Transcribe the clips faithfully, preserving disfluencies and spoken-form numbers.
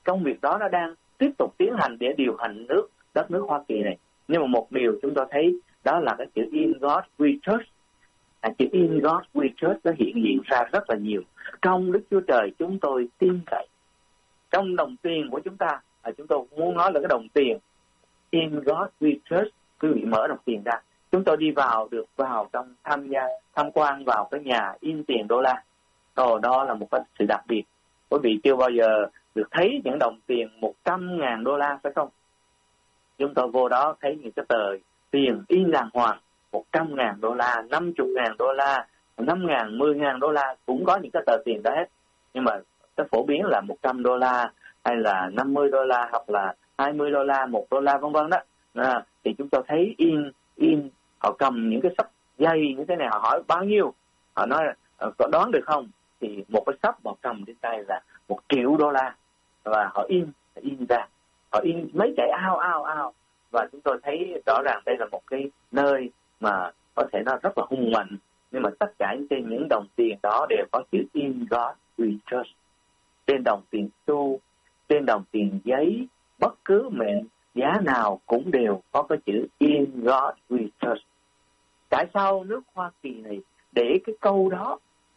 công việc đó nó đang tiếp tục tiến hành để điều hành nước đất nước Hoa Kỳ này. Nhưng mà một điều chúng tôi thấy đó là cái chữ In God We Trust. À, chữ In God We Trust nó hiện diện ra rất là nhiều. Trong Đức Chúa Trời chúng tôi tin cậy. Trong đồng tiền của chúng ta, à, chúng tôi muốn nói là cái đồng tiền In God We Trust. Quý vị mở đồng tiền ra, chúng tôi đi vào được vào trong tham gia tham quan vào cái nhà in tiền đô la. Ồ, đó là một cái sự đặc biệt. Quý vị chưa bao giờ được thấy những đồng tiền một trăm ngàn đô la phải không? Chúng tôi vô đó thấy những cái tờ tiền in đàng hoàng, một trăm ngàn đô la, năm mươi ngàn đô la, năm ngàn, mười ngàn đô la, cũng có những cái tờ tiền đó hết. Nhưng mà cái phổ biến là một trăm đô la, hay là năm mươi đô la, hoặc là hai mươi đô la, một đô la, vân vân đó. À, thì chúng tôi thấy in, in, họ cầm những cái sắp dây như thế này, họ hỏi bao nhiêu, họ nói có đoán được không? Thì một cái sắp họ cầm trên tay là một triệu đô la, và họ in, in ra, họ in mấy chạy ao ao ao, và chúng tôi thấy rõ ràng đây là một cái nơi mà có thể nó rất là hùng mạnh, nhưng mà tất cả trên những đồng tiền đó đều có chữ In God We Trust. Trên đồng tiền xu, trên đồng tiền giấy, bất cứ mệnh giá nào cũng đều có cái chữ In God We Trust. Tại sao nước Hoa Kỳ này để cái câu đó?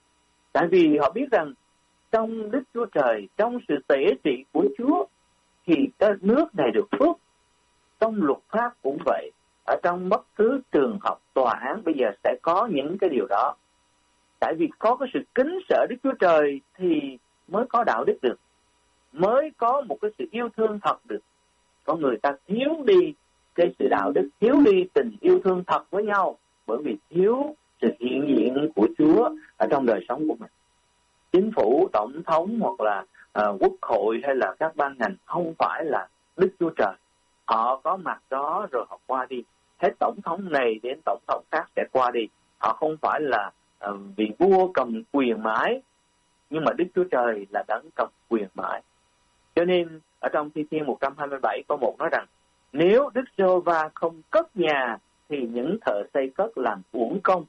Tại vì họ biết rằng trong Đức Chúa Trời, trong sự tể trị của Chúa, thì cái nước này được phước. Trong luật pháp cũng vậy, ở trong bất cứ trường học, tòa án bây giờ sẽ có những cái điều đó. Tại vì có cái sự kính sợ Đức Chúa Trời thì mới có đạo đức được, mới có một cái sự yêu thương thật được. Có người ta thiếu đi cái sự đạo đức, thiếu đi tình yêu thương thật với nhau, bởi vì thiếu sự hiện diện của Chúa ở trong đời sống của mình. Chính phủ, tổng thống hoặc là uh, quốc hội hay là các ban ngành không phải là Đức Chúa Trời. Họ có mặt đó rồi họ qua đi. Hết tổng thống này đến tổng thống khác sẽ qua đi. Họ không phải là uh, vị vua cầm quyền mãi, nhưng mà Đức Chúa Trời là đấng cầm quyền mãi. Cho nên ở trong Thi Thiên một trăm hai mươi bảy câu một nói rằng, nếu Đức Giê-hô-va không cất nhà thì những thợ xây cất làm uổng công.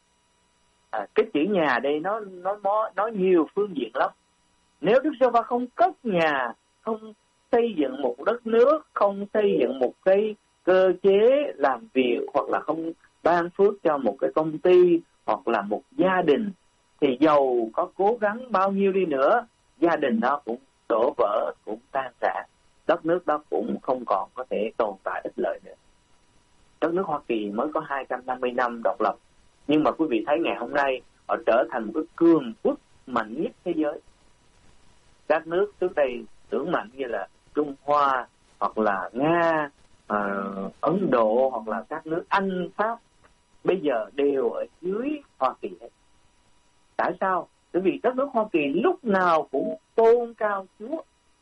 À, cái chữ nhà đây nó nó nó nhiều phương diện lắm. Nếu Đức Giê-hô-va không cất nhà, không xây dựng một đất nước, không xây dựng một cái cơ chế làm việc, hoặc là không ban phước cho một cái công ty hoặc là một gia đình, thì dầu có cố gắng bao nhiêu đi nữa, gia đình đó cũng đổ vỡ, cũng tan rã, đất nước đó cũng không còn có thể tồn tại ích lợi nữa. Đất nước Hoa Kỳ mới có hai trăm năm mươi năm độc lập, nhưng mà quý vị thấy ngày hôm nay họ trở thành một cái cường quốc mạnh nhất thế giới. Các nước trước đây tưởng mạnh như là Trung Hoa hoặc là Nga, à, Ấn Độ hoặc là các nước Anh, Pháp, bây giờ đều ở dưới Hoa Kỳ hết. Tại sao? Bởi vì đất nước Hoa Kỳ lúc nào cũng tôn cao Chúa.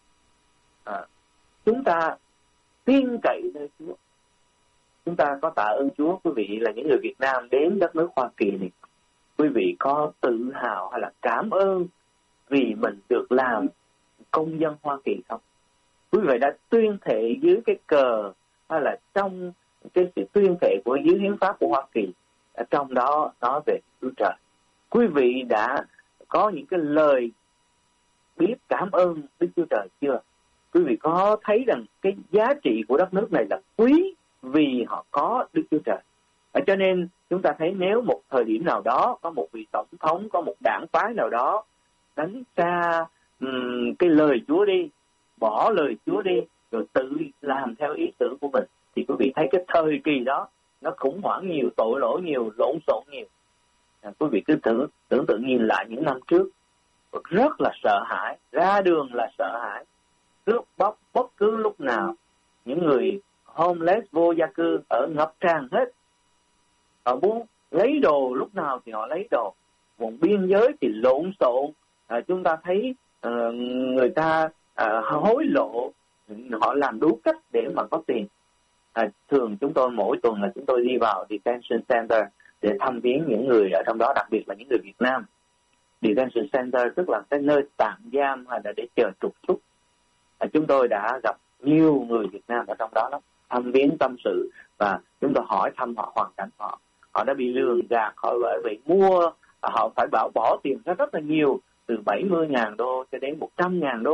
À, chúng ta tin cậy nơi Chúa. Chúng ta có tạ ơn Chúa. Quý vị là những người Việt Nam đến đất nước Hoa Kỳ này, quý vị có tự hào hay là cảm ơn vì mình được làm công dân Hoa Kỳ không? Quý vị đã tuyên thệ dưới cái cờ, hay là trong cái sự tuyên thệ của dưới hiến pháp của Hoa Kỳ, ở trong đó nói về Chúa Trời. Quý vị đã có những cái lời biết cảm ơn Đức Chúa Trời chưa? Quý vị có thấy rằng cái giá trị của đất nước này là quý vì họ có Đức Chúa Trời. Và cho nên chúng ta thấy nếu một thời điểm nào đó có một vị tổng thống, có một đảng phái nào đó đánh xa um, cái lời Chúa đi, bỏ lời Chúa đi, rồi tự làm theo ý tưởng của mình, thì quý vị thấy cái thời kỳ đó nó khủng hoảng nhiều, tội lỗi nhiều, lộn xộn nhiều. À, quý vị cứ tưởng, tưởng tượng nhìn lại những năm trước, rất là sợ hãi, ra đường là sợ hãi, cướp bóc bất cứ lúc nào. Những người homeless, vô gia cư ở ngập tràn hết. Họ muốn lấy đồ lúc nào thì họ lấy đồ. Vùng biên giới thì lộn xộn. À, chúng ta thấy uh, người ta uh, hối lộ, họ làm đủ cách để mà có tiền. À, thường chúng tôi mỗi tuần là chúng tôi đi vào detention center để thăm viếng những người ở trong đó, đặc biệt là những người Việt Nam. Detention center tức là cái nơi tạm giam hay là để chờ trục xuất. À, chúng tôi đã gặp nhiều người Việt Nam ở trong đó lắm, thăm viếng tâm sự, và chúng tôi hỏi thăm họ hoàn cảnh họ. Họ đã bị lường gạt, họ bị mua, họ phải bảo bỏ tiền ra rất là nhiều, từ bảy mươi ngàn đô cho đến một trăm ngàn đô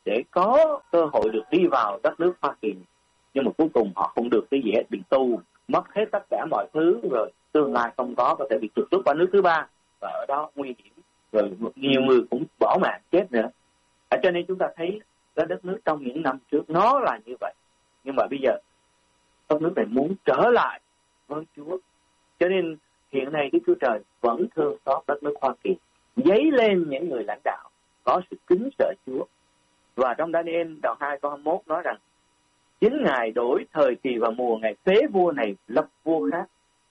để có cơ hội được đi vào đất nước Hoa Kỳ. Nhưng mà cuối cùng họ không được cái gì hết, bị tù, mất hết tất cả mọi thứ, rồi tương lai không có, có thể bị trục xuất qua nước thứ ba, và ở đó nguy hiểm, rồi nhiều người cũng bỏ mạng chết nữa. À, cho nên chúng ta thấy cái đất nước trong những năm trước nó là như vậy, nhưng mà bây giờ đất nước này muốn trở lại với Chúa. Cho nên hiện nay Đức Chúa Trời vẫn thương xót đất nước Hoa Kỳ, dấy lên những người lãnh đạo có sự kính sợ Chúa. Và trong Daniel đoạn hai câu hai mươi mốt nói rằng chính Ngài đổi thời kỳ và mùa, Ngài phế vua này lập vua khác.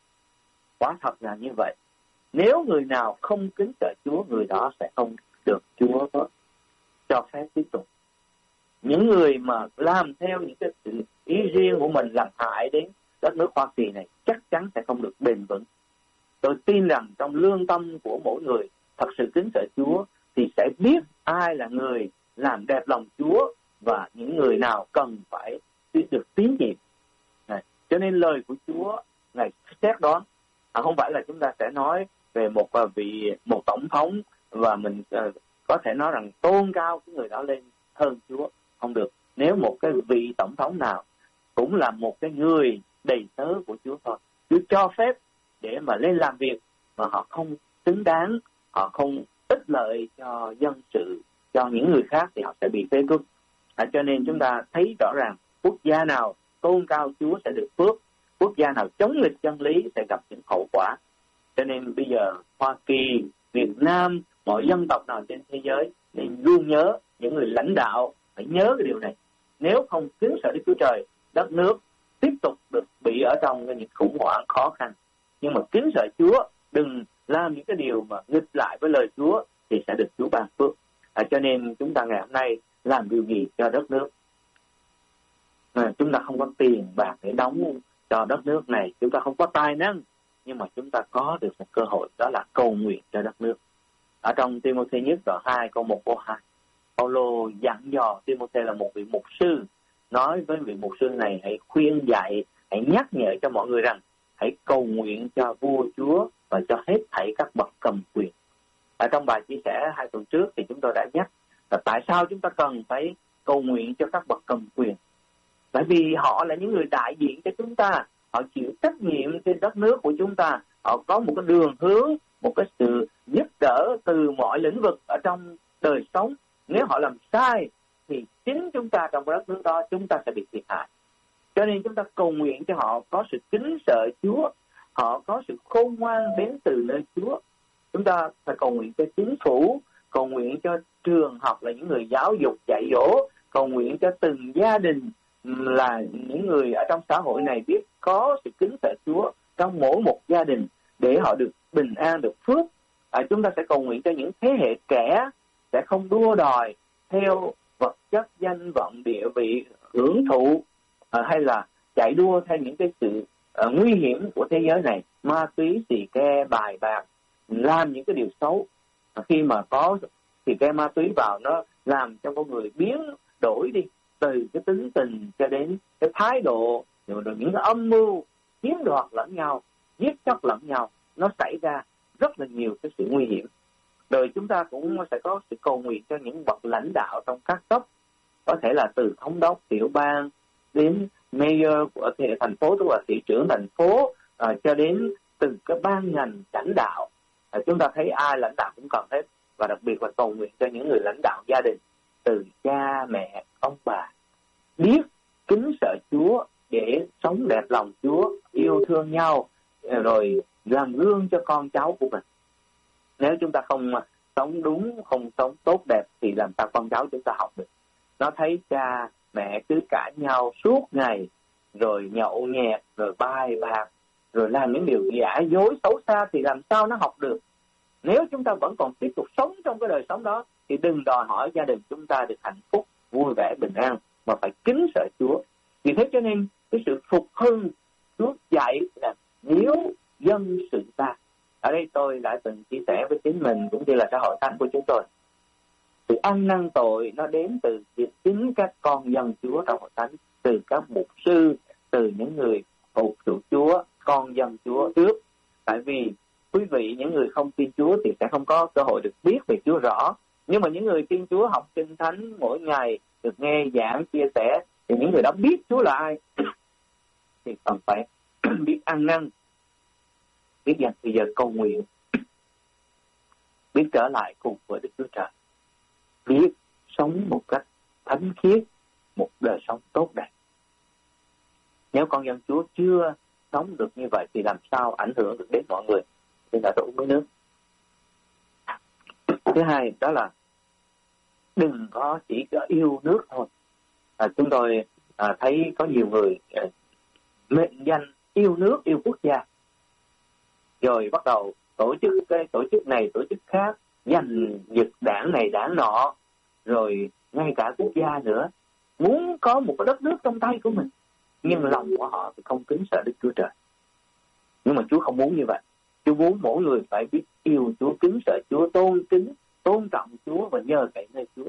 Quả thật là như vậy. Nếu người nào không kính sợ Chúa, người đó sẽ không được Chúa cho phép tiếp tục. Những người mà làm theo những cái ý riêng của mình, làm hại đến đất nước Hoa Kỳ này, chắc chắn sẽ không được bền vững. Tôi tin rằng trong lương tâm của mỗi người thật sự kính sợ Chúa thì sẽ biết ai là người làm đẹp lòng Chúa và những người nào cần phải được tín nhiệm. Cho nên lời của Chúa Ngài xét đoán, à, không phải là chúng ta sẽ nói về một vị một tổng thống và mình uh, có thể nói rằng tôn cao cái người đó lên hơn Chúa. Không được. Nếu một cái vị tổng thống nào cũng là một cái người đầy tớ của Chúa thôi, Chúa cho phép để mà lên làm việc mà họ không xứng đáng, họ không ích lợi cho dân sự, cho những người khác, thì họ sẽ bị phế truất. À, cho nên chúng ta thấy rõ ràng quốc gia nào tôn cao Chúa sẽ được phước, quốc gia nào chống nghịch chân lý sẽ gặp những hậu quả. Cho nên bây giờ Hoa Kỳ, Việt Nam, mọi dân tộc nào trên thế giới nên luôn nhớ, những người lãnh đạo phải nhớ cái điều này. Nếu không kính sợ Đức Chúa Trời, đất nước tiếp tục được bị ở trong những khủng hoảng khó khăn. Nhưng mà kính sợ Chúa, đừng làm những cái điều mà nghịch lại với lời Chúa thì sẽ được Chúa ban phước. À, cho nên chúng ta ngày hôm nay làm điều gì cho đất nước? À, chúng ta không có tiền bạc để đóng cho đất nước này, chúng ta không có tài năng, nhưng mà chúng ta có được một cơ hội, đó là cầu nguyện cho đất nước. Ở trong Timôthê nhất đoạn hai câu một câu hai, Phaolô dặn dò Timôthê là một vị mục sư, nói với vị mục sư này hãy khuyên dạy, hãy nhắc nhở cho mọi người rằng hãy cầu nguyện cho vua Chúa và cho hết thảy các bậc cầm quyền. Ở trong bài chia sẻ hai tuần trước thì chúng tôi đã nhắc là tại sao chúng ta cần phải cầu nguyện cho các bậc cầm quyền. Bởi vì họ là những người đại diện cho chúng ta, họ chịu trách nhiệm trên đất nước của chúng ta, họ có một cái đường hướng, một cái sự giúp đỡ từ mọi lĩnh vực ở trong đời sống. Nếu họ làm sai thì chính chúng ta trong cái đất nước đó chúng ta sẽ bị thiệt hại. Cho nên chúng ta cầu nguyện cho họ có sự kính sợ Chúa, họ có sự khôn ngoan đến từ nơi Chúa. Chúng ta phải cầu nguyện cho chính phủ, cầu nguyện cho trường học là những người giáo dục dạy dỗ, cầu nguyện cho từng gia đình là những người ở trong xã hội này biết có sự kính sợ Chúa trong mỗi một gia đình để họ được bình an, được phước. À, chúng ta sẽ cầu nguyện cho những thế hệ trẻ sẽ không đua đòi theo vật chất, danh vọng, địa vị, hưởng thụ, à, hay là chạy đua theo những cái sự à, nguy hiểm của thế giới này, ma túy, xì ke, bài bạc, làm những cái điều xấu. À, khi mà có xì ke, ma túy vào, nó làm cho con người biến đổi đi, từ cái tính tình cho đến cái thái độ, rồi những cái âm mưu chiếm đoạt lẫn nhau, giết chóc lẫn nhau, nó xảy ra rất là nhiều cái sự nguy hiểm. Rồi chúng ta cũng sẽ có sự cầu nguyện cho những bậc lãnh đạo trong các cấp, có thể là từ thống đốc tiểu bang đến mayor của thành phố, tức là thị trưởng thành phố, à, cho đến từng cái ban ngành lãnh đạo. À, chúng ta thấy ai lãnh đạo cũng cần hết, và đặc biệt là cầu nguyện cho những người lãnh đạo gia đình, từ cha mẹ ông bà, biết kính sợ Chúa để sống đẹp lòng Chúa, yêu thương nhau, rồi làm gương cho con cháu của mình. Nếu chúng ta không sống đúng, không sống tốt đẹp thì làm sao con cháu chúng ta học được? Nó thấy cha mẹ cứ cãi nhau suốt ngày, rồi nhậu nhẹt, rồi bài bạc, rồi làm những điều giả dối xấu xa thì làm sao nó học được? Nếu chúng ta vẫn còn tiếp tục sống trong cái đời sống đó thì đừng đòi hỏi gia đình chúng ta được hạnh phúc, vui vẻ, bình an, mà phải kính sợ Chúa. Vì thế cho nên cái sự phục hưng Chúa dạy là nếu dân sự ta. Ở đây tôi đã từng chia sẻ với chính mình cũng như là xã hội thánh của chúng tôi. Sự ăn năn tội nó đến từ chính các con dân Chúa trong hội thánh, từ các mục sư, từ những người phục vụ Chúa, con dân Chúa trước. Tại vì quý vị, những người không tin Chúa thì sẽ không có cơ hội được biết về Chúa rõ. Nhưng mà những người tin Chúa học kinh thánh mỗi ngày, được nghe giảng chia sẻ, thì những người đó biết Chúa là ai thì cần phải biết ăn năn, biết dành thời giờ cầu nguyện, biết trở lại cùng với Đức Chúa Trời, biết sống một cách thánh khiết, một đời sống tốt đẹp. Nếu con dân Chúa chưa sống được như vậy thì làm sao ảnh hưởng được đến mọi người khi đã đổ với nước. Thứ hai đó là đừng có chỉ có yêu nước thôi. À, chúng tôi à, thấy có nhiều người à, mệnh danh yêu nước, yêu quốc gia, rồi bắt đầu tổ chức cái tổ chức này tổ chức khác, giành giật đảng này đảng nọ, rồi ngay cả quốc gia nữa, muốn có một cái đất nước trong tay của mình, nhưng lòng của họ thì không kính sợ Đức Chúa Trời. Nhưng mà Chúa không muốn như vậy. Chúa muốn mỗi người phải biết yêu Chúa, kính sợ Chúa, tôn kính, tôn trọng Chúa và nhờ cậy nơi Chúa.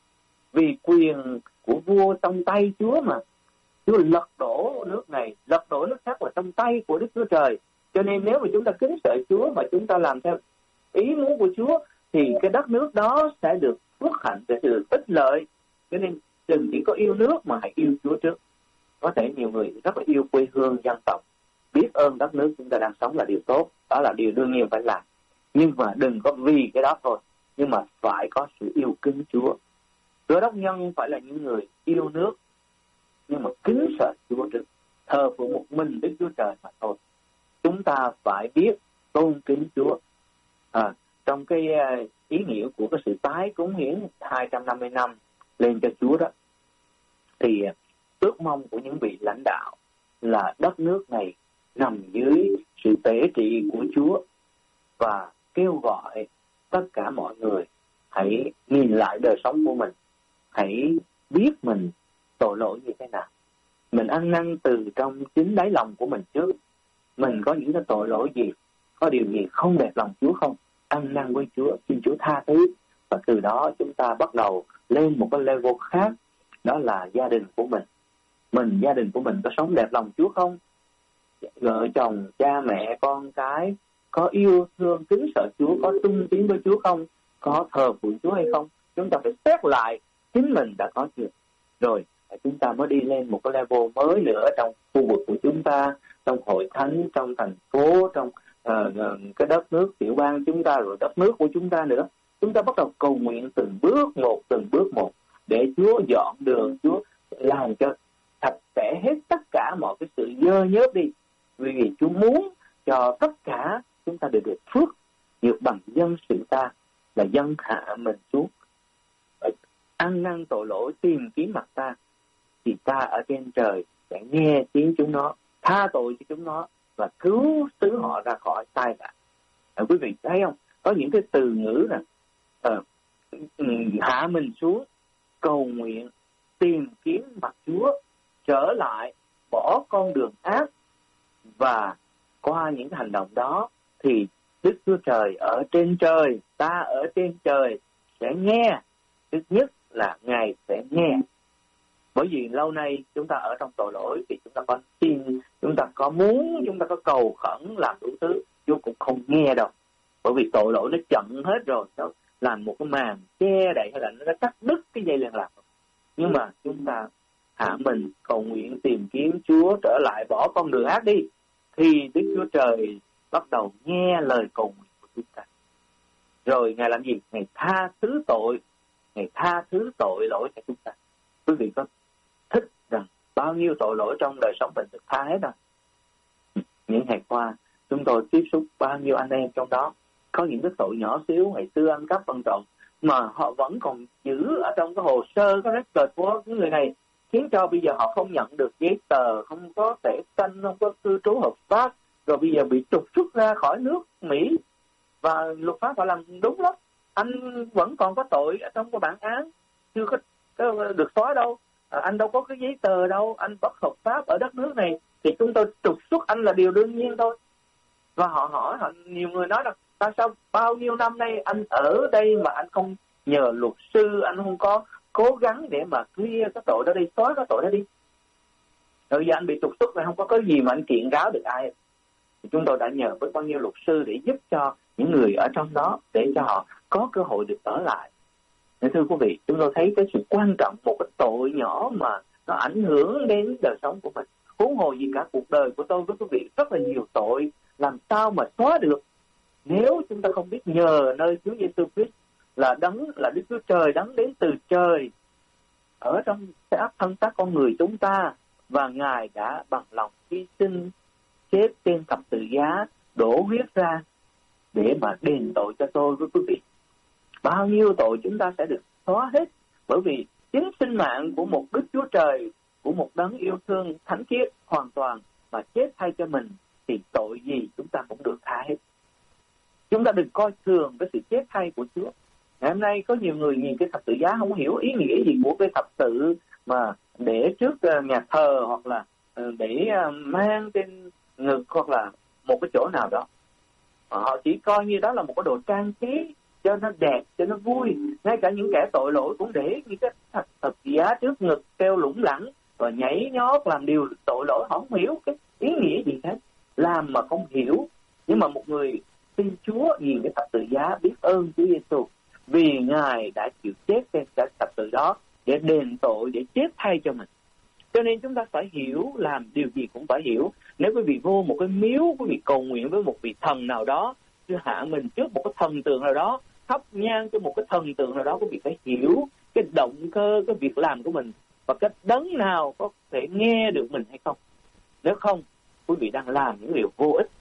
Vì quyền của vua trong tay Chúa mà. Chúa lật đổ nước này, lật đổ nước khác là trong tay của Đức Chúa Trời. Cho nên nếu mà chúng ta kính sợ Chúa và chúng ta làm theo ý muốn của Chúa thì cái đất nước đó sẽ được phước hạnh, sẽ được ích lợi. Cho nên đừng chỉ có yêu nước mà hãy yêu Chúa trước. Có thể nhiều người rất là yêu quê hương dân tộc, biết ơn đất nước chúng ta đang sống là điều tốt, đó là điều đương nhiên phải làm. Nhưng mà đừng có vì cái đó thôi, nhưng mà phải có sự yêu kính Chúa. Cơ đốc nhân phải là những người yêu nước, nhưng mà kính sợ Chúa trước, thờ phượng một mình Đức Chúa Trời mà thôi. Chúng ta phải biết tôn kính Chúa. À, trong cái ý nghĩa của cái sự tái cống hiến hai trăm năm mươi năm lên cho Chúa đó, thì ước mong của những vị lãnh đạo là đất nước này nằm dưới sự tể trị của Chúa, và kêu gọi tất cả mọi người hãy nhìn lại đời sống của mình, hãy biết mình tội lỗi như thế nào, mình ăn năn từ trong chính đáy lòng của mình trước. Mình có những cái tội lỗi gì, có điều gì không đẹp lòng Chúa không, ăn năn với Chúa, xin Chúa tha thứ. Và từ đó chúng ta bắt đầu lên một cái level khác, đó là gia đình của mình. Mình, gia đình của mình có sống đẹp lòng Chúa không? Vợ chồng, cha mẹ, con cái có yêu thương, kính sợ Chúa, có trung tín với Chúa không? Có thờ phượng Chúa hay không? Chúng ta phải xét lại chính mình đã có chưa. Rồi chúng ta mới đi lên một cái level mới nữa trong khu vực của chúng ta, trong hội thánh, trong thành phố, trong uh, cái đất nước tiểu bang chúng ta, rồi đất nước của chúng ta nữa. Chúng ta bắt đầu cầu nguyện từng bước một, từng bước một, để Chúa dọn đường, Chúa làm cho sạch sẽ hết tất cả mọi cái sự dơ nhớp đi. Vì Chúa muốn cho tất cả chúng ta đều được phước, được bằng dân sự ta là dân hạ mình xuống, ăn năn tội lỗi, tìm kiếm mặt ta, thì ta ở trên trời sẽ nghe tiếng chúng nó, tha tội cho chúng nó và cứu xứ họ ra khỏi tai nạn. À, quý vị thấy không? Có những cái từ ngữ là uh, hạ mình xuống, cầu nguyện, tìm kiếm mặt Chúa, trở lại, bỏ con đường ác. Và qua những hành động đó thì Đức Chúa Trời ở trên trời, ta ở trên trời sẽ nghe. Thứ nhất là Ngài sẽ nghe. Bởi vì lâu nay chúng ta ở trong tội lỗi thì chúng ta có tin, chúng ta có muốn, chúng ta có cầu khẩn làm đủ thứ, Chúa cũng không nghe đâu. Bởi vì tội lỗi nó chặn hết rồi, nó làm một cái màn che đậy hay là nó cắt đứt cái dây liên lạc. Nhưng mà chúng ta hạ mình cầu nguyện tìm kiếm Chúa, trở lại bỏ con đường ác đi, thì Đức Chúa Trời bắt đầu nghe lời cầu nguyện của chúng ta. Rồi Ngài làm gì? Ngài tha thứ tội, Ngài tha thứ tội lỗi cho chúng ta. Quý vị có thích rằng bao nhiêu tội lỗi trong đời sống mình được tha hết rồi? Những ngày qua chúng tôi tiếp xúc bao nhiêu anh em trong đó, có những cái tội nhỏ xíu ngày xưa ăn cắp ăn trộm mà họ vẫn còn giữ ở trong cái hồ sơ, cái record của những người này, khiến cho bây giờ họ không nhận được giấy tờ, không có thẻ xanh, không có cư trú hợp pháp, rồi bây giờ bị trục xuất ra khỏi nước Mỹ. Và luật pháp họ làm đúng lắm, anh vẫn còn có tội ở trong cái bản án, chưa có, có được xóa đâu, à, anh đâu có cái giấy tờ đâu, anh bất hợp pháp ở đất nước này, thì chúng tôi trục xuất anh là điều đương nhiên thôi. Và họ hỏi, họ, nhiều người nói là tại sao bao nhiêu năm nay anh ở đây mà anh không nhờ luật sư, anh không có cố gắng để mà clear cái tội đó đi, xóa cái tội đó đi. Rồi giờ anh bị trục xuất này, không có cái gì mà anh kiện cáo được ai. Thì chúng tôi đã nhờ với bao nhiêu luật sư để giúp cho những người ở trong đó, để cho họ có cơ hội được ở lại. Nên thưa quý vị, chúng tôi thấy cái sự quan trọng một cái tội nhỏ mà nó ảnh hưởng đến đời sống của mình. Huống hồ gì cả cuộc đời của tôi với quý vị rất là nhiều tội, làm sao mà xóa được nếu chúng ta không biết nhờ nơi Chúa Giêsu Christ là đấng, là Đức Chúa Trời đấng đến từ trời ở trong xác thân xác con người chúng ta, và Ngài đã bằng lòng hy sinh chết trên thập tự giá, đổ huyết ra để mà đền tội cho tôi với quý vị. Bao nhiêu tội chúng ta sẽ được xóa hết, bởi vì chính sinh mạng của một Đức Chúa Trời, của một đấng yêu thương thánh khiết hoàn toàn mà chết thay cho mình, thì tội gì chúng ta cũng được tha hết. Chúng ta đừng coi thường cái sự chết thay của Chúa. Ngày hôm nay có nhiều người nhìn cái thập tự giá không hiểu ý nghĩa gì của cái thập tự mà để trước nhà thờ, hoặc là để mang trên ngực, hoặc là một cái chỗ nào đó. Họ chỉ coi như đó là một cái đồ trang trí cho nó đẹp, cho nó vui. Ngay cả những kẻ tội lỗi cũng để những cái thập, thập giá trước ngực kêu lủng lẳng và nhảy nhót làm điều tội lỗi. Họ không hiểu cái ý nghĩa gì hết, làm mà không hiểu. Nhưng mà một người tin Chúa nhìn cái thập tự giá, biết ơn Chúa Giêsu vì Ngài đã chịu chết trên cái thập tự đó để đền tội, để chết thay cho mình. Cho nên chúng ta phải hiểu, làm điều gì cũng phải hiểu. Nếu quý vị vô một cái miếu, quý vị cầu nguyện với một vị thần nào đó, chứ hạ mình trước một cái thần tượng nào đó, thắp nhang cho một cái thần tượng nào đó, quý vị phải hiểu cái động cơ, cái việc làm của mình, và cái đấng nào có thể nghe được mình hay không. Nếu không, quý vị đang làm những điều vô ích.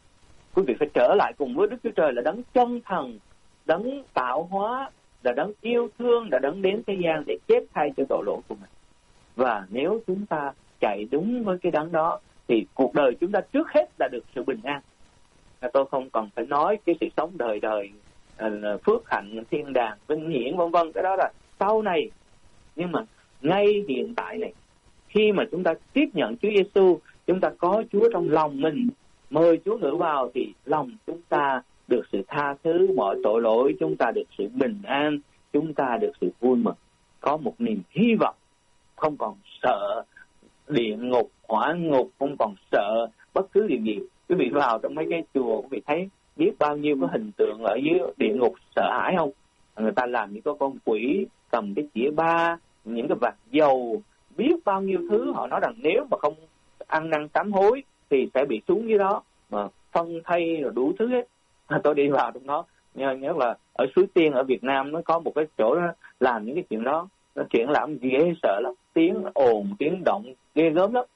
Quý vị phải trở lại cùng với Đức Chúa Trời là đấng chân thần, đấng tạo hóa, là đấng yêu thương, là đấng đến thế gian để chết thay cho tội lỗi của mình. Và nếu chúng ta chạy đúng với cái đấng đó, thì cuộc đời chúng ta trước hết là được sự bình an. Tôi không cần phải nói cái sự sống đời đời, phước hạnh, thiên đàng, vinh hiển vân vân, cái đó là sau này. Nhưng mà ngay hiện tại này, khi mà chúng ta tiếp nhận Chúa Giêsu, chúng ta có Chúa trong lòng mình, mời Chúa ngự vào, thì lòng chúng ta được sự tha thứ mọi tội lỗi, chúng ta được sự bình an, chúng ta được sự vui mừng, có một niềm hy vọng, không còn sợ địa ngục, hỏa ngục, không còn sợ bất cứ điều gì. Quý vị vào trong mấy cái chùa, quý vị thấy biết bao nhiêu cái hình tượng ở dưới địa ngục sợ hãi không? Người ta làm những cái con quỷ cầm cái chĩa ba, những cái vạt dầu, biết bao nhiêu thứ. Họ nói rằng nếu mà không ăn năn sám hối thì sẽ bị xuống dưới đó, mà phân thay rồi đủ thứ hết. Tôi đi vào trong đó, nhớ, nhớ là ở Suối Tiên ở Việt Nam nó có một cái chỗ đó làm những cái chuyện đó. Nó chuyện làm gì ghê sợ lắm, tiếng ồn, tiếng động ghê gớm lắm.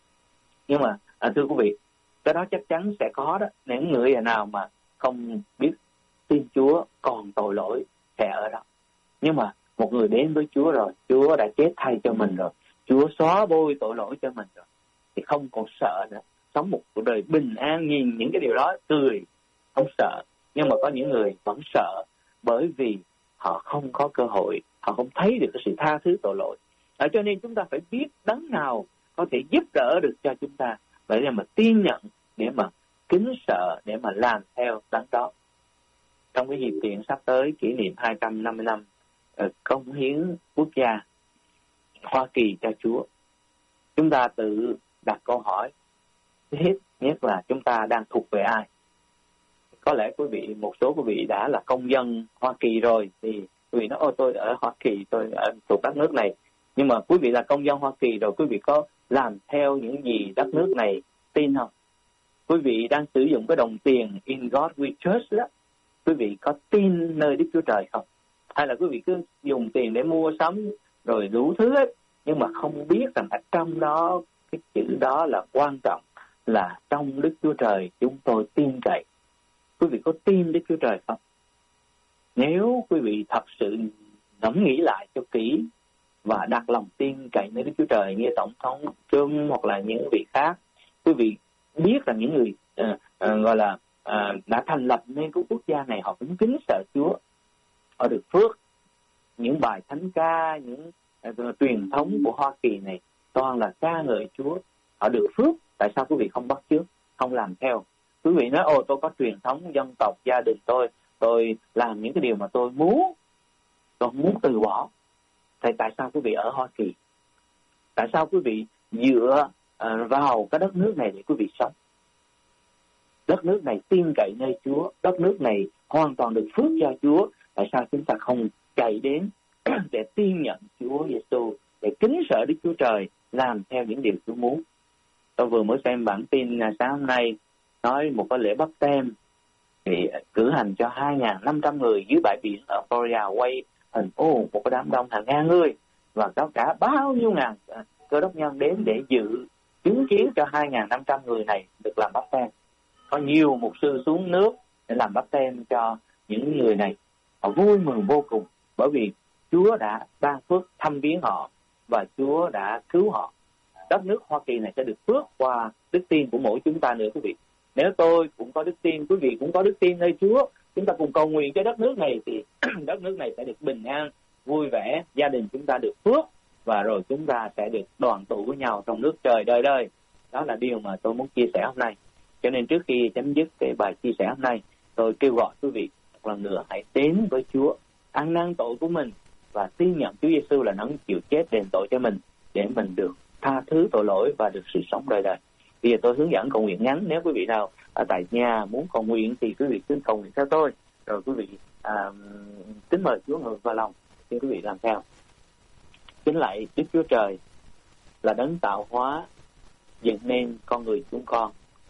Nhưng mà à, thưa quý vị, cái đó chắc chắn sẽ có đó. Những người nào mà không biết tin Chúa còn tội lỗi sẽ ở đó. Nhưng mà một người đến với Chúa rồi, Chúa đã chết thay cho mình rồi, Chúa xóa bôi tội lỗi cho mình rồi, thì không còn sợ nữa. Sống một cuộc đời bình an, nhìn những cái điều đó cười, không sợ. Nhưng mà có những người vẫn sợ, bởi vì họ không có cơ hội, họ không thấy được cái sự tha thứ tội lỗi. À, cho nên chúng ta phải biết đấng nào có thể giúp đỡ được cho chúng ta, để mà tin nhận, để mà kính sợ, để mà làm theo đấng đó. Trong cái dịp tiện sắp tới kỷ niệm hai trăm năm mươi năm uh, cống hiến quốc gia Hoa Kỳ cho Chúa, chúng ta tự đặt câu hỏi hết nhất là chúng ta đang thuộc về ai. Có lẽ quý vị, một số quý vị đã là công dân Hoa Kỳ rồi, thì quý vị nói ô tôi ở Hoa Kỳ, tôi ở thuộc đất nước này. Nhưng mà quý vị là công dân Hoa Kỳ rồi, quý vị có làm theo những gì đất nước này tin không? Quý vị đang sử dụng cái đồng tiền In God We Trust đó, quý vị có tin nơi Đức Chúa Trời không? Hay là quý vị cứ dùng tiền để mua sắm rồi đủ thứ ấy, nhưng mà không biết rằng ở trong đó cái chữ đó là quan trọng, là trong Đức Chúa Trời chúng tôi tin cậy. Quý vị có tin Đức Chúa Trời không? Nếu quý vị thật sự ngẫm nghĩ lại cho kỹ và đặt lòng tin cậy nơi Đức Chúa Trời như Tổng thống Trump hoặc là những vị khác, quý vị biết rằng những người uh, uh, gọi là uh, đã thành lập nên cái quốc gia này, họ cũng kính sợ Chúa, họ được phước. Những bài thánh ca, những uh, truyền thống của Hoa Kỳ này toàn là ca ngợi Chúa, họ được phước. Tại sao quý vị không bắt chước, không làm theo? Quý vị nói ồ tôi có truyền thống dân tộc, gia đình tôi, tôi làm những cái điều mà tôi muốn, tôi không muốn từ bỏ. Thì tại sao quý vị ở Hoa Kỳ? Tại sao quý vị dựa uh, vào cái đất nước này để quý vị sống? Đất nước này tin cậy nơi Chúa, đất nước này hoàn toàn được phước cho Chúa. Tại sao chúng ta không chạy đến để tin nhận Chúa Giêsu, để kính sợ Đức Chúa Trời, làm theo những điều Chúa muốn. Tôi vừa mới xem bản tin sáng hôm nay nói một cái lễ báp têm thì cử hành cho hai nghìn năm trăm người dưới bãi biển ở Florida, quay hình ô một cái đám đông hàng ngàn người, và có cả bao nhiêu ngàn cơ đốc nhân đến để dự chứng kiến cho hai nghìn năm trăm người này được làm báp têm. Có nhiều mục sư xuống nước để làm báp têm cho những người này. Họ vui mừng vô cùng bởi vì Chúa đã ban phước thăm viếng họ và Chúa đã cứu họ. Đất nước Hoa Kỳ này sẽ được phước qua đức tin của mỗi chúng ta nữa quý vị. Nếu tôi cũng có đức tin, quý vị cũng có đức tin nơi Chúa, chúng ta cùng cầu nguyện cho đất nước này thì đất nước này sẽ được bình an, vui vẻ, gia đình chúng ta được phước, và rồi chúng ta sẽ được đoàn tụ với nhau trong nước trời đời đời. Đó là điều mà tôi muốn chia sẻ hôm nay. Cho nên trước khi chấm dứt cái bài chia sẻ hôm nay, tôi kêu gọi quý vị một lần nữa hãy đến với Chúa, ăn năn tội của mình và tin nhận Chúa Giêsu là đấng chịu chết đền tội cho mình, để mình được tha thứ tội lỗi và được sự sống đời đời. Bây giờ tôi hướng dẫn cầu nguyện ngắn. Nếu quý vị nào ở tại nhà muốn cầu nguyện thì quý vị cứ cầu nguyện theo tôi, rồi quý vị à, kính mời Chúa ngự vào lòng. Xin quý vị làm theo. Kính lạy Đức Chúa Trời là đấng tạo hóa dựng nên con người chúng con.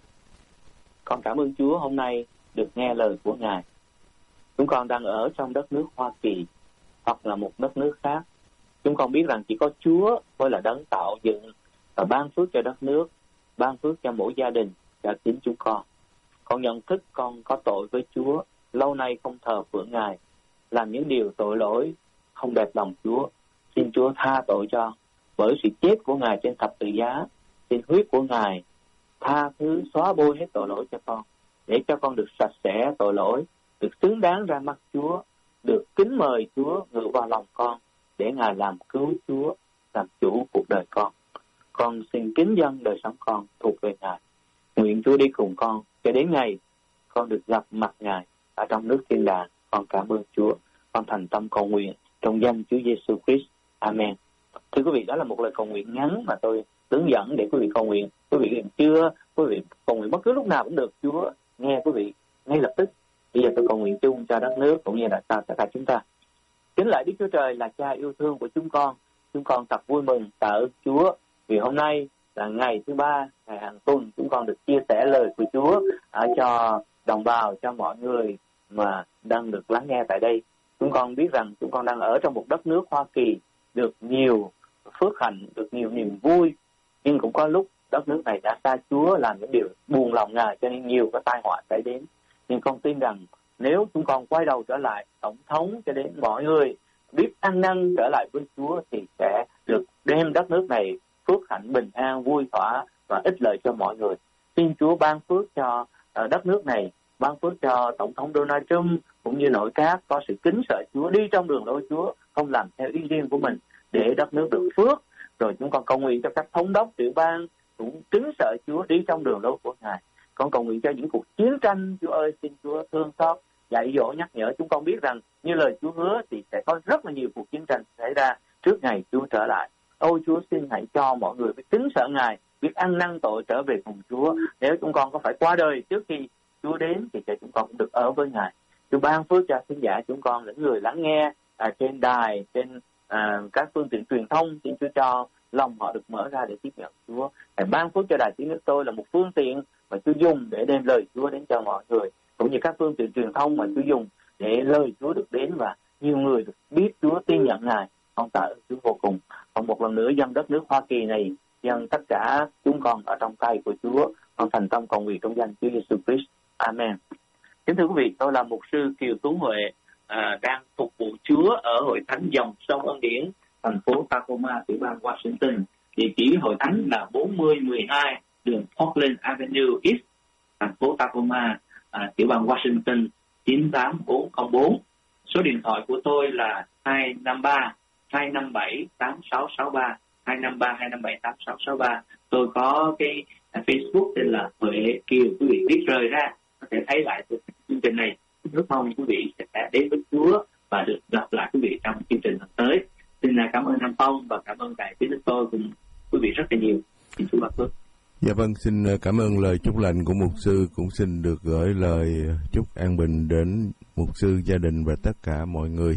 Con cảm ơn Chúa hôm nay được nghe lời của Ngài. Chúng con đang ở trong đất nước Hoa Kỳ hoặc là một đất nước khác. Chúng con biết rằng chỉ có Chúa mới là đấng tạo dựng và ban phước cho đất nước, ban phước cho mỗi gia đình, cho chính chúng con. Con nhận thức con có tội với Chúa, lâu nay không thờ phượng Ngài, làm những điều tội lỗi không đẹp lòng Chúa. Xin Chúa tha tội cho, bởi sự chết của Ngài trên thập tự giá. Xin huyết của Ngài tha thứ xóa bôi hết tội lỗi cho con, để cho con được sạch sẽ tội lỗi, được xứng đáng ra mắt Chúa, được kính mời Chúa ngự vào lòng con, để Ngài làm cứu Chúa, làm chủ cuộc đời con. Con xin kính dâng đời sống con thuộc về Ngài. Nguyện Chúa đi cùng con cho đến ngày con được gặp mặt Ngài ở trong nước thiên đàng. Con cảm ơn Chúa. Con thành tâm cầu nguyện trong danh Chúa Giêsu Christ. Amen. Thưa quý vị, đó là một lời cầu nguyện ngắn mà tôi hướng dẫn để quý vị cầu nguyện. Quý vị chưa, quý vị cầu nguyện bất cứ lúc nào cũng được. Chúa nghe quý vị ngay lập tức. Bây giờ tôi cầu nguyện chung cho đất nước cũng như là cho tất cả chúng ta. Kính lạy Đức Chúa Trời là Cha yêu thương của chúng con. Chúng con thật vui mừng tạ ơn Chúa vì hôm nay là ngày thứ ba, ngày hàng tuần chúng con được chia sẻ lời của Chúa ở cho đồng bào, cho mọi người mà đang được lắng nghe tại đây. Chúng con biết rằng chúng con đang ở trong một đất nước Hoa Kỳ được nhiều phước hạnh, được nhiều niềm vui, nhưng cũng có lúc đất nước này đã xa Chúa, làm những điều buồn lòng Ngài, cho nên nhiều cái tai họa xảy đến. Nhưng con tin rằng nếu chúng con quay đầu trở lại, tổng thống cho đến mọi người biết ăn năn trở lại với Chúa thì sẽ được đem đất nước này phước hạnh, bình an, vui thỏa và ích lợi cho mọi người. Xin Chúa ban phước cho uh, đất nước này, ban phước cho Tổng thống Donald Trump cũng như nội các có sự kính sợ Chúa, đi trong đường lối Chúa, không làm theo ý riêng của mình, để đất nước được phước. Rồi chúng con cầu nguyện cho các thống đốc tiểu bang cũng kính sợ Chúa, đi trong đường lối của Ngài. Con cầu nguyện cho những cuộc chiến tranh, Chúa ơi, xin Chúa thương xót, dạy dỗ, nhắc nhở. Chúng con biết rằng như lời Chúa hứa thì sẽ có rất là nhiều cuộc chiến tranh xảy ra trước ngày Chúa trở lại. Ôi Chúa, xin hãy cho mọi người biết kính sợ Ngài, biết ăn năn tội, trở về cùng Chúa. Nếu chúng con có phải qua đời trước khi Chúa đến thì chúng con cũng được ở với Ngài. Chúa ban phước cho khán giả chúng con, những người lắng nghe à, trên đài, trên à, các phương tiện truyền thông. Xin Chúa cho lòng họ được mở ra để tiếp nhận Chúa. Hãy ban phước cho Đài Tiếng Nước Tôi là một phương tiện mà Chúa dùng để đem lời Chúa đến cho mọi người, cũng như các phương tiện truyền thông mà Chúa dùng để lời Chúa được đến và nhiều người được biết Chúa, tin nhận Ngài. Con tạ ơn Chúa vô cùng. Còn một lần nữa, dân đất nước Hoa Kỳ này, dân tất cả chúng con ở trong tay của Chúa. Con thành tâm cầu nguyện trong danh Chúa Giêsu Christ. Amen. Kính thưa quý vị, tôi là mục sư Kiều Tuấn Huệ, à, đang phục vụ Chúa ở Hội Thánh Dòng Sông Ân Điển, thành phố Tacoma, tiểu bang Washington. Địa chỉ hội thánh là bốn mươi mười hai đường Portland Avenue East, thành phố Tacoma, à, tiểu bang Washington chín tám bốn không bốn. Số điện thoại của tôi là hai năm ba hai năm bảy tám sáu sáu ba, hai năm ba hai năm bảy tám sáu sáu ba. Tôi có cái Facebook tên là Huệ Kiều, quý vị viết rời ra có thể thấy lại chương trình này. Rất mong quý vị sẽ đến với Chúa và được gặp lại quý vị trong chương trình lần tới. Xin cảm ơn Nam Phong và cảm ơn Đài Tiếng Nước Tôi cùng quý vị rất là nhiều. Xin Chúa ban phước. Dạ vâng, xin cảm ơn lời chúc lành của mục sư, cũng xin được gửi lời chúc an bình đến mục sư, gia đình và tất cả mọi người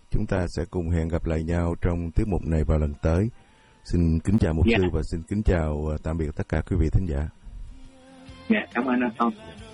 chúng ta sẽ cùng hẹn gặp lại nhau trong tiết mục này vào lần tới. Xin kính chào mục yeah. sư và xin kính chào tạm biệt tất cả quý vị thính giả. Dạ, yeah, cảm ơn anh Phong.